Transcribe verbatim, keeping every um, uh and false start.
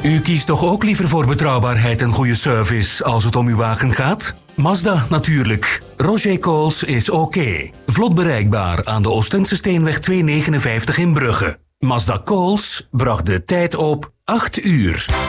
U kiest toch ook liever voor betrouwbaarheid en goede service als het om uw wagen gaat? Mazda natuurlijk. Roger Coles is oké. Vlot bereikbaar aan de Oostense Steenweg tweehonderdnegenenvijftig in Brugge. Mazda Coles bracht de tijd op acht uur.